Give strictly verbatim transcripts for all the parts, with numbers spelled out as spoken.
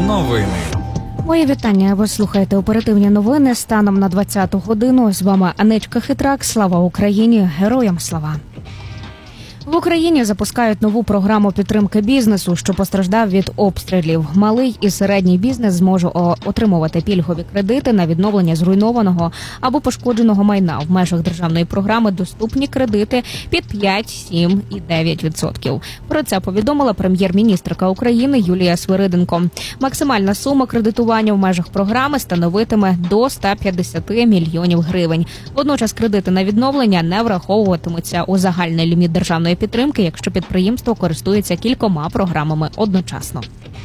Новини. Мої вітання. Ви слухаєте оперативні новини станом на двадцяту годину. З вами Анечка Хитрак. Слава Україні! Героям слава! В Україні запускають нову програму підтримки бізнесу, що постраждав від обстрілів. Малий і середній бізнес зможе отримувати пільгові кредити на відновлення зруйнованого або пошкодженого майна. В межах державної програми доступні кредити під п'ять, сім і дев'ять відсотків. Про це повідомила прем'єр-міністрка України Юлія Свириденко. Максимальна сума кредитування в межах програми становитиме до ста п'ятдесяти мільйонів гривень. Водночас кредити на відновлення не враховуватимуться у загальний ліміт державної підтримки, якщо підприємство користується кількома програмами одночасно.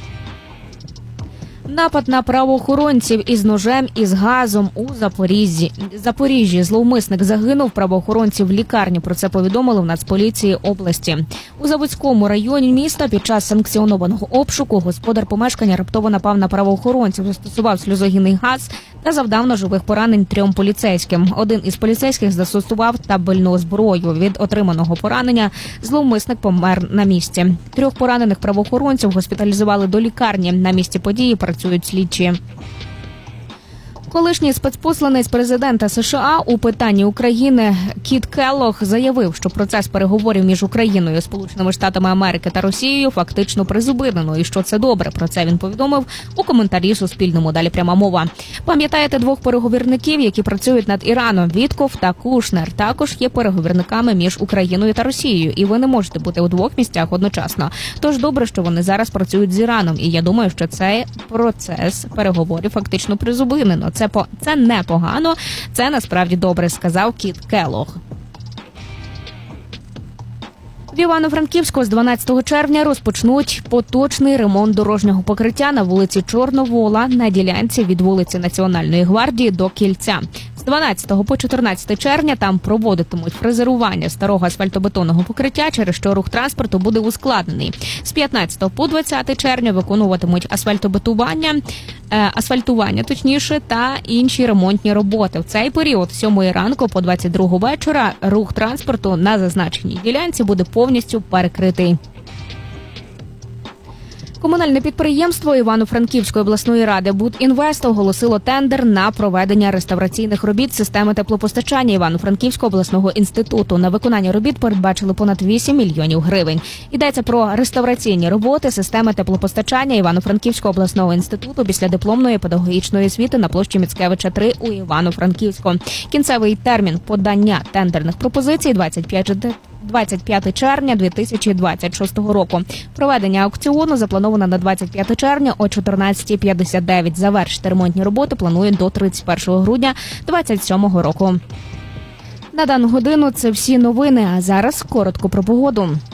Напад на правоохоронців із ножем і з газом у Запоріжжі. Запоріжжі зловмисник загинув, правоохоронці в лікарні. Про це повідомили в Нацполіції області. У Заводському районі міста під час санкціонованого обшуку господар помешкання раптово напав на правоохоронців, застосував сльозогінний газ та завдав ножових поранень трьом поліцейським. Один із поліцейських застосував табельну зброю. Від отриманого поранення зловмисник помер на місці. Трьох поранених правоохоронців госпіталізували до лікарні. На місці події працюють слідчі. Колишній спецпосланець президента США у питанні України Кіт Келлог заявив, що процес переговорів між Україною, Сполученими Штатами Америки та Росією фактично призупинено, і що це добре. Про це він повідомив у коментарі Суспільному. Далі пряма мова. Пам'ятаєте двох переговірників, які працюють над Іраном? Вітков та Кушнер також є переговірниками між Україною та Росією, і ви не можете бути у двох місцях одночасно. Тож добре, що вони зараз працюють з Іраном, і я думаю, що цей процес переговорів фактично призупинено. Це по це непогано, це насправді добре, сказав Кіт Келлог. В Івано-Франківську з дванадцятого червня розпочнуть поточний ремонт дорожнього покриття на вулиці Чорновола на ділянці від вулиці Національної гвардії до Кільця. З дванадцятого по чотирнадцяте червня там проводитимуть фрезерування старого асфальтобетонного покриття, через що рух транспорту буде ускладнений. З п'ятнадцятого по двадцяте червня виконуватимуть асфальтобетування, е, асфальтування, точніше, та інші ремонтні роботи. В цей період з сьомої ранку по двадцять другу вечора рух транспорту на зазначеній ділянці буде повністю перекритий. Комунальне підприємство Івано-Франківської обласної ради «Будінвест» оголосило тендер на проведення реставраційних робіт системи теплопостачання Івано-Франківського обласного інституту. На виконання робіт передбачили понад вісім мільйонів гривень. Йдеться про реставраційні роботи системи теплопостачання Івано-Франківського обласного інституту після дипломної педагогічної освіти на площі Міцкевича три у Івано-Франківську. Кінцевий термін подання тендерних пропозицій двадцять п'яте червня дві тисячі двадцять шостого року. Проведення аукціону заплановано на двадцять п'яте червня о чотирнадцята п'ятдесят дев'ять. Завершити ремонтні роботи планують до тридцять першого грудня двадцять сьомого року. На дану годину це всі новини, а зараз коротко про погоду.